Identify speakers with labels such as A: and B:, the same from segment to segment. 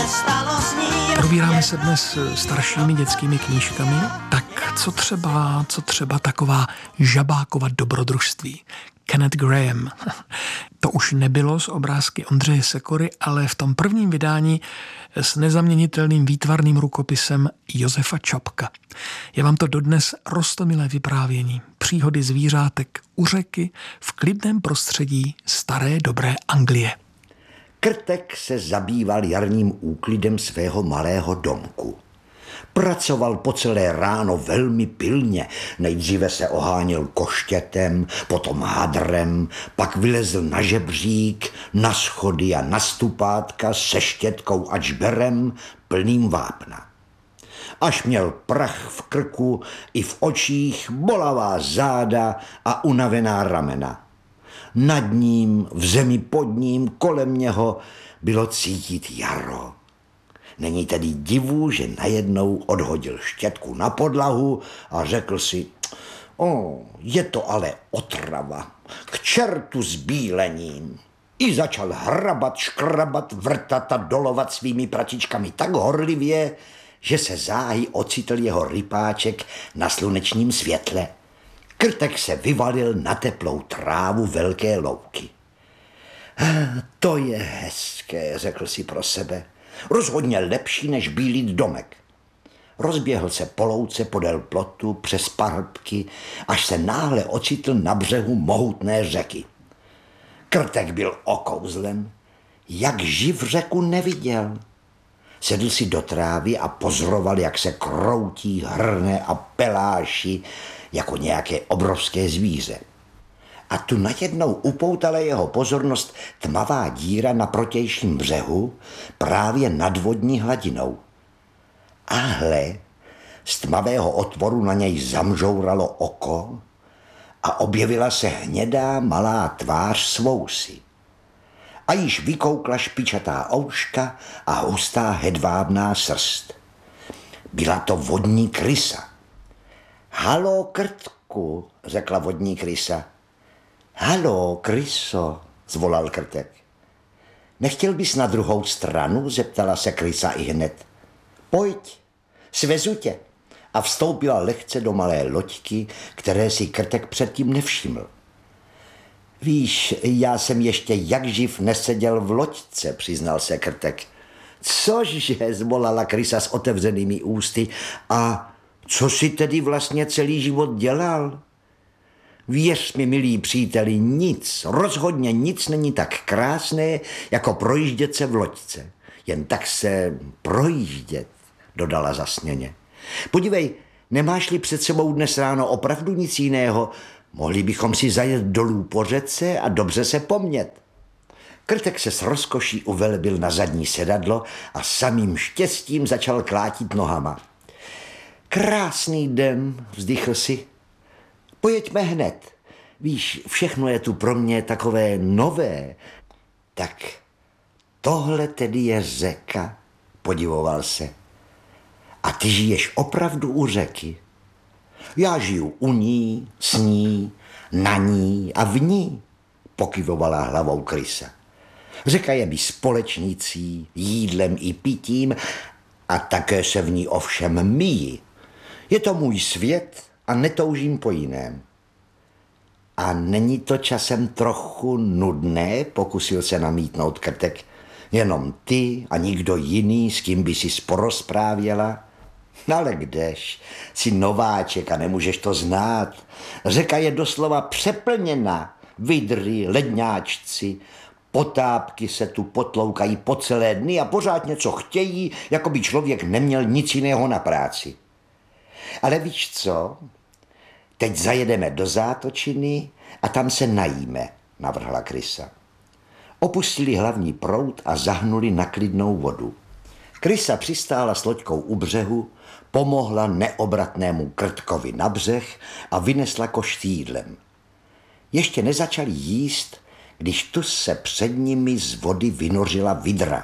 A: se stalo s ním.
B: Probíráme se dnes staršími dětskými knížkami, tak co třeba taková Žabákova dobrodružství. Kenneth Graham. To už nebylo z obrázky Ondřeje Sekory, ale v tom prvním vydání s nezaměnitelným výtvarným rukopisem Josefa Čapka. Je vám to dodnes roztomilé vyprávění. Příhody zvířátek u řeky v klidném prostředí staré dobré Anglie.
C: Krtek se zabýval jarním úklidem svého malého domku. Pracoval po celé ráno velmi pilně. Nejdříve se oháněl koštětem, potom hadrem, pak vylezl na žebřík, na schody a na stupátka se štětkou a žberem plným vápna. Až měl prach v krku i v očích, bolavá záda a unavená ramena. Nad ním, v zemi pod ním, kolem něho bylo cítit jaro. Není tedy divu, že najednou odhodil štětku na podlahu a řekl si, je to ale otrava, k čertu s bílením. I začal hrabat, škrabat, vrtat a dolovat svými pratičkami tak horlivě, že se záhy ocitl jeho rypáček na slunečním světle. Krtek se vyvalil na teplou trávu velké louky. To je hezké, řekl si pro sebe. Rozhodně lepší, než bílit domek. Rozběhl se po louce podél plotu přes parubky, až se náhle ocitl na břehu mohutné řeky. Krtek byl okouzlen, jak živ řeku neviděl. Sedl si do trávy a pozoroval, jak se kroutí, hrne a peláší jako nějaké obrovské zvíře. A tu najednou upoutala jeho pozornost tmavá díra na protějším břehu, právě nad vodní hladinou. A hle, z tmavého otvoru na něj zamžouralo oko a objevila se hnědá malá tvář svousy. A již vykoukla špičatá ouška a hustá hedvábná srst. Byla to vodní krysa. Haló, Krtku, řekla vodní krysa. Haló, kryso, zvolal Krtek. Nechtěl bys na druhou stranu, zeptala se krysa ihned. Pojď, svezu tě. A vstoupila lehce do malé loďky, které si Krtek předtím nevšiml. Víš, já jsem ještě jak živ neseděl v loďce, přiznal se Krtek. Cože, zvolala krysa s otevřenými ústy. A co si tedy vlastně celý život dělal? Věř mi, milí příteli, nic, rozhodně nic není tak krásné, jako projíždět se v loďce. Jen tak se projíždět, dodala zasněně. Podívej, nemáš-li před sebou dnes ráno opravdu nic jiného? Mohli bychom si zajet dolů po řece a dobře se pomět. Krtek se s rozkoší uvelbil na zadní sedadlo a samým štěstím začal klátit nohama. Krásný den, vzdychl si. Pojeďme hned. Víš, všechno je tu pro mě takové nové. Tak tohle tedy je řeka, podivoval se. A ty žiješ opravdu u řeky? Já žiju u ní, s ní, na ní a v ní, pokyvovala hlavou krysa. Řeka je mi společnicí, jídlem i pitím a také se v ní ovšem míji. Je to můj svět a netoužím po jiném. A není to časem trochu nudné, pokusil se namítnout Krtek. Jenom ty a nikdo jiný, s kým by si porozprávěla? Ale kdež, jsi nováček a nemůžeš to znát. Řeka je doslova přeplněna. Vidry, ledňáčci, potápky se tu potloukají po celé dny a pořád něco chtějí, jako by člověk neměl nic jiného na práci. Ale víš co? Teď zajedeme do zátočiny a tam se najíme, navrhla krysa. Opustili hlavní proud a zahnuli na klidnou vodu. Krysa přistála s loďkou u břehu, pomohla neobratnému Krtkovi na břeh a vynesla koš s jídlem. Ještě nezačali jíst, když tu se před nimi z vody vynořila vidra.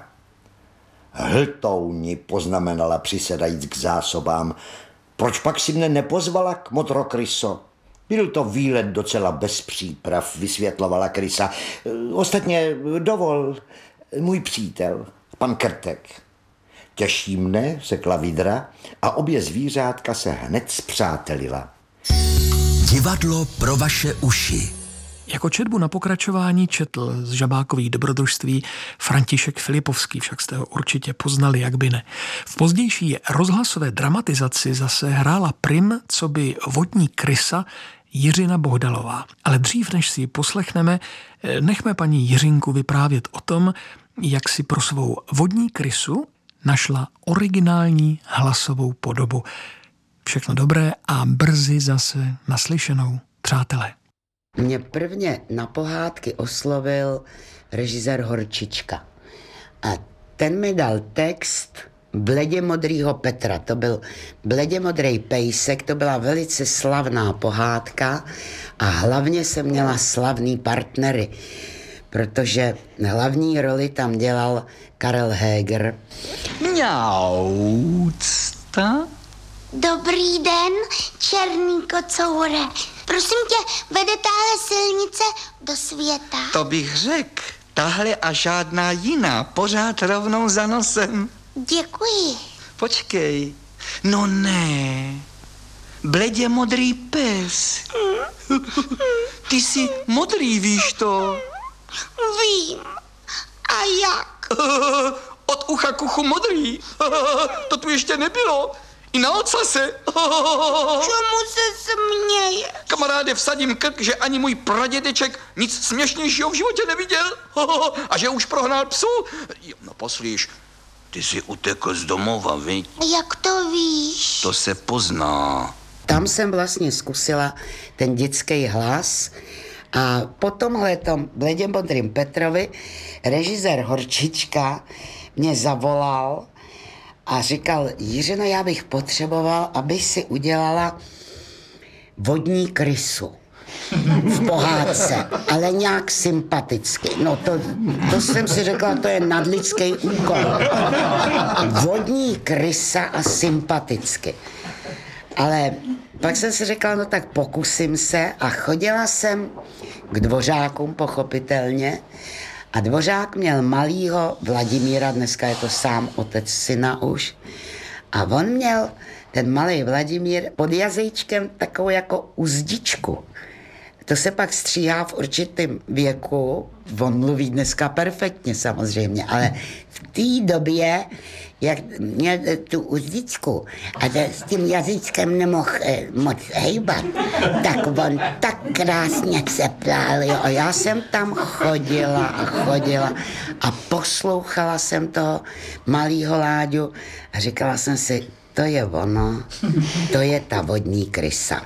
C: Hltouni, poznamenala přisedajíc k zásobám. Proč pak si mne nepozvala k modrokryso? Byl to výlet docela bez příprav, vysvětlovala krysa. Ostatně dovol, můj přítel, pan Krtek. Těší mne, řekla Vidra a obě zvířátka se hned spřátelila.
A: Divadlo pro vaše uši.
B: Jako četbu na pokračování četl z Žabákových dobrodružství František Filipovský, však jste ho určitě poznali, jak by ne. V pozdější rozhlasové dramatizaci zase hrála prim coby vodní krysa Jiřina Bohdalová. Ale dřív, než si ji poslechneme, nechme paní Jiřinku vyprávět o tom, jak si pro svou vodní krysu našla originální hlasovou podobu. Všechno dobré a brzy zase naslyšenou, přátelé.
D: Mě prvně na pohádky oslovil režisér Horčička. A ten mi dal text Bledě modrýho Petra. To byl Bledě modrý pejsek, to byla velice slavná pohádka a hlavně jsem měla slavný partnery, protože hlavní roli tam dělal Karel Heger.
E: Mňaucta?
F: Dobrý den, černý kocoure. Prosím tě, vede tahle silnice do světa?
E: To bych řekl. Tahle a žádná jiná, pořád rovnou za nosem.
F: Děkuji.
E: Počkej. No ne. Bledě modrý pes. Ty jsi modrý, víš to?
F: Vím. A jak?
E: Od ucha k uchu modrý. To tu ještě nebylo. I na ocase.
F: Čemu se směje?
E: Kamaráde, vsadím krk, že ani můj pradědeček nic směšnějšího v životě neviděl. A že už prohnal psu. No poslíš, ty jsi utekl z domova, viď?
F: Jak to víš?
E: To se pozná.
D: Tam jsem vlastně zkusila ten dětský hlas a po tomhletom Bledě modrým Petrovi režisér Horčička mě zavolal a říkal: Jiřino, já bych potřeboval, aby si udělala vodní krysu v pohádce, ale nějak sympaticky. No to jsem si řekla, to je nadlidský úkol. Vodní krysa a sympaticky. Ale pak jsem si řekla, no tak pokusím se a chodila jsem k Dvořákům, pochopitelně. A Dvořák měl malýho Vladimíra, dneska je to sám otec syna už. A on měl, ten malý Vladimír, pod jazyčkem takovou jako uzdičku. To se pak stříhá v určitém věku. On mluví dneska perfektně samozřejmě, ale v té době, jak měl tu uzdičku a s tím jazyčkem nemohl moc hejbat, tak on tak krásně ceplál. A já jsem tam chodila a poslouchala jsem toho malýho Láďu a říkala jsem si, to je ono, to je ta vodní krysa.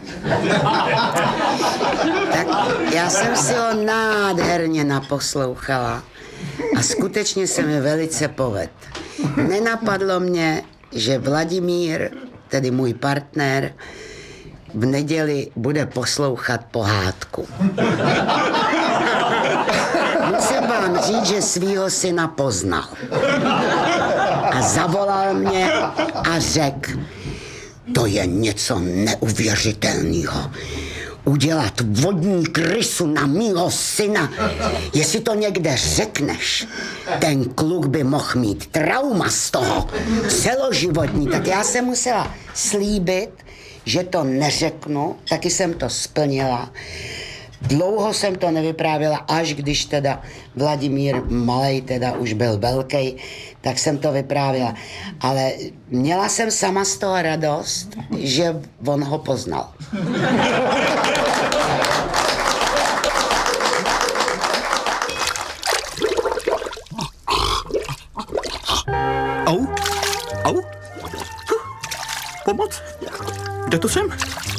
D: Tak já jsem si ho nádherně naposlouchala a skutečně se mi velice povedl. Nenapadlo mě, že Vladimír, tedy můj partner, v neděli bude poslouchat pohádku. Musím vám říct, že svýho syna poznal. A zavolal mě a řekl, to je něco neuvěřitelného. Udělat vodní krysu na mýho syna. Jestli to někde řekneš, ten kluk by mohl mít trauma z toho, celoživotní. Tak já jsem musela slíbit, že to neřeknu, taky jsem to splnila. Dlouho jsem to nevyprávěla, až když teda Vladimír malej teda už byl velký, tak jsem to vyprávěla. Ale měla jsem sama z toho radost, že on ho poznal.
G: Au, au, pomoc, kde to jsem?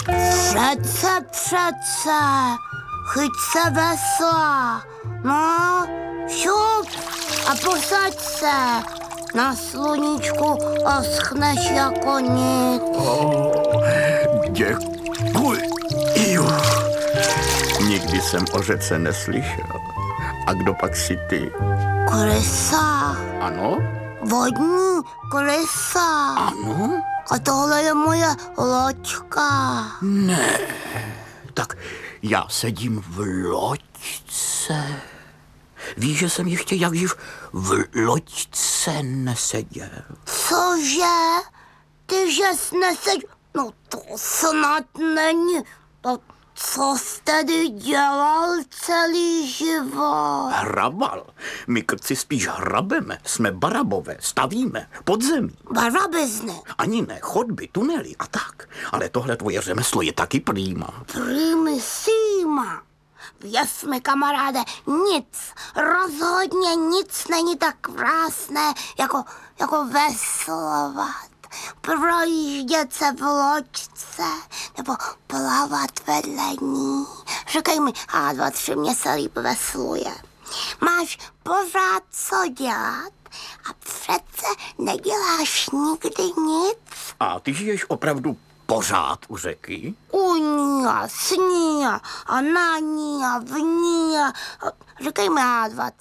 F: Přece, chyť se vesla, no, šup a posaď se, na sluníčku a schneš jako nic.
G: Děkuji. Nikdy jsem o řece neslyšel. A kdo pak si ty?
F: Krysa,
G: Ano?
F: vodní krysa.
G: Ano?
F: A tohle je moje loďka.
G: Tak já sedím v loďce.
E: Víš, že jsem ještě jak živ v loďce neseděl.
F: Cože? Ty, že jsi neseď... No to snad není. No, co jsi tedy dělal celý život?
E: Hrabal. My krci spíš hrabeme. Jsme barabové, stavíme, podzemí.
F: Barabizny.
E: Ani ne, chodby, tunely a tak. Ale tohle tvoje řemeslo je taky prýma.
F: Primisíma. Věř mi, kamaráde, nic, rozhodně nic není tak krásné, jako veslovat. Projíždět se v loďce nebo plavat vedle ní. Říkej mi, A2, mě se líp vesluje. Máš pořád co dělat a přece neděláš nikdy nic.
E: A ty žiješ opravdu pořád u řeky?
F: U ní a s ní a na ní a v ní a... Říkej mi A2,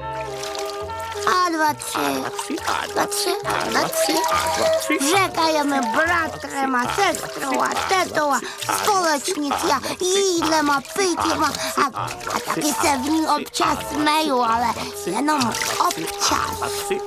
F: Řekajeme bratrem a sestrou a tetou a společnicí a jídlem a pitím a taky se v ní občas smeju, ale jenom občas.